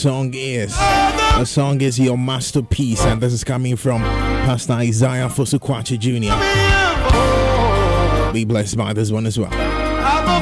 song is. The song is Your Masterpiece, and this is coming from Pastor Isaiah Fosukwachi Jr. Be blessed by this one as well.